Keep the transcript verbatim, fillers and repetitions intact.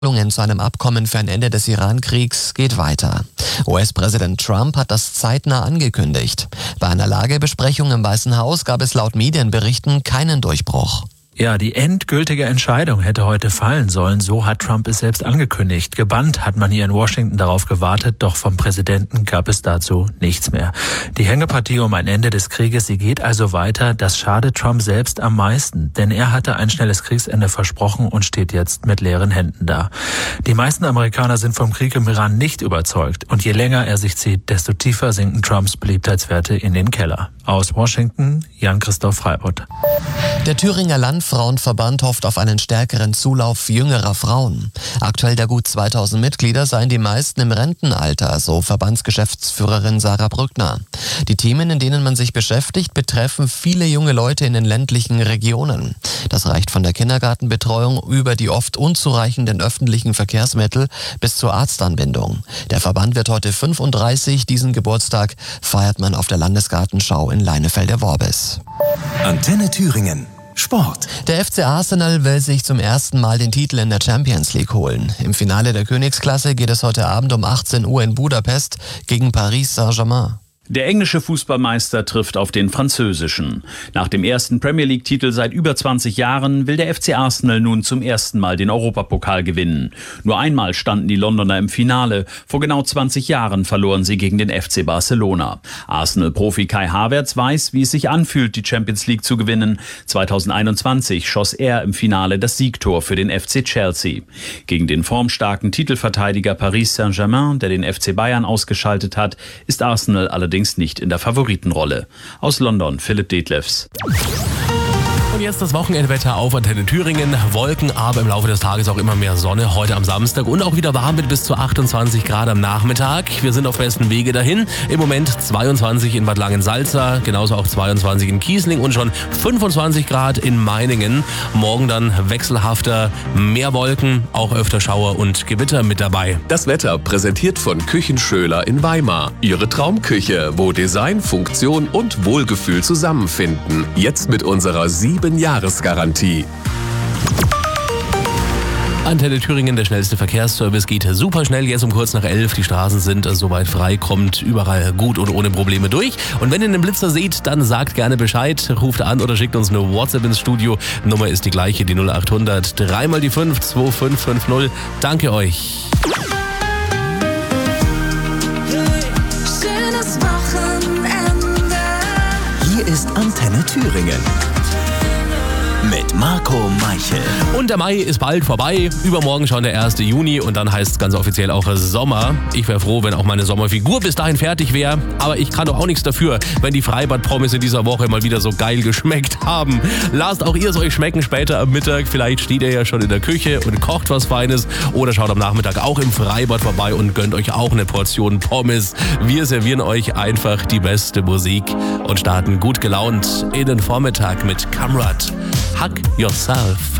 zu einem Abkommen für ein Ende des Iran-Kriegs geht weiter. U S-Präsident Trump hat das zeitnah angekündigt. Bei einer Lagebesprechung im Weißen Haus gab es laut Medienberichten keinen Durchbruch. Ja, die endgültige Entscheidung hätte heute fallen sollen, so hat Trump es selbst angekündigt. Gebannt hat man hier in Washington darauf gewartet, doch vom Präsidenten gab es dazu nichts mehr. Die Hängepartie um ein Ende des Krieges, sie geht also weiter. Das schadet Trump selbst am meisten, denn er hatte ein schnelles Kriegsende versprochen und steht jetzt mit leeren Händen da. Die meisten Amerikaner sind vom Krieg im Iran nicht überzeugt und je länger er sich zieht, desto tiefer sinken Trumps Beliebtheitswerte in den Keller. Aus Washington, Jan-Christoph Freibott. Der Thüringer Landfrauenverband hofft auf einen stärkeren Zulauf jüngerer Frauen. Aktuell der gut zweitausend Mitglieder seien die meisten im Rentenalter, so Verbandsgeschäftsführerin Sarah Brückner. Die Themen, in denen man sich beschäftigt, betreffen viele junge Leute in den ländlichen Regionen. Das reicht von der Kindergartenbetreuung über die oft unzureichenden öffentlichen Verkehrsmittel bis zur Arztanbindung. Der Verband wird heute fünfunddreißig. Diesen Geburtstag feiert man auf der Landesgartenschau in Leinefelde-Worbis. Antenne Thüringen. Sport. Der F C Arsenal will sich zum ersten Mal den Titel in der Champions League holen. Im Finale der Königsklasse geht es heute Abend um achtzehn Uhr in Budapest gegen Paris Saint-Germain. Der englische Fußballmeister trifft auf den französischen. Nach dem ersten Premier League-Titel seit über zwanzig Jahren will der F C Arsenal nun zum ersten Mal den Europapokal gewinnen. Nur einmal standen die Londoner im Finale. Vor genau zwanzig Jahren verloren sie gegen den F C Barcelona. Arsenal-Profi Kai Havertz weiß, wie es sich anfühlt, die Champions League zu gewinnen. zweitausendeinundzwanzig schoss er im Finale das Siegtor für den F C Chelsea. Gegen den formstarken Titelverteidiger Paris Saint-Germain, der den F C Bayern ausgeschaltet hat, ist Arsenal allerdings nicht in der Favoritenrolle. Aus London, Philipp Detlefs. Und jetzt das Wochenendwetter auf Antenne Thüringen. Wolken, aber im Laufe des Tages auch immer mehr Sonne. Heute am Samstag und auch wieder warm mit bis zu achtundzwanzig Grad am Nachmittag. Wir sind auf besten Wege dahin. Im Moment zweiundzwanzig in Bad Langensalza, genauso auch zweiundzwanzig in Kiesling und schon fünfundzwanzig Grad in Meiningen. Morgen dann wechselhafter, mehr Wolken, auch öfter Schauer und Gewitter mit dabei. Das Wetter präsentiert von Küchenschöler in Weimar. Ihre Traumküche, wo Design, Funktion und Wohlgefühl zusammenfinden. Jetzt mit unserer sieben Jahresgarantie. Antenne Thüringen, der schnellste Verkehrsservice, geht super schnell. Jetzt um kurz nach elf. Die Straßen sind soweit frei, kommt überall gut und ohne Probleme durch. Und wenn ihr einen Blitzer seht, dann sagt gerne Bescheid. Ruft an oder schickt uns eine WhatsApp ins Studio. Nummer ist die gleiche, die null acht hundert, dreimal die fünf, zwei fünf fünf null. Danke euch. Schönes Wochenende. Hier ist Antenne Thüringen. Mit Marco Meichel. Und der Mai ist bald vorbei. Übermorgen schon der erste Juni und dann heißt es ganz offiziell auch Sommer. Ich wäre froh, wenn auch meine Sommerfigur bis dahin fertig wäre. Aber ich kann doch auch nichts dafür, wenn die Freibad-Pommes in dieser Woche mal wieder so geil geschmeckt haben. Lasst auch ihr es euch schmecken später am Mittag. Vielleicht steht ihr ja schon in der Küche und kocht was Feines. Oder schaut am Nachmittag auch im Freibad vorbei und gönnt euch auch eine Portion Pommes. Wir servieren euch einfach die beste Musik und starten gut gelaunt in den Vormittag mit Kamrat. Hug yourself.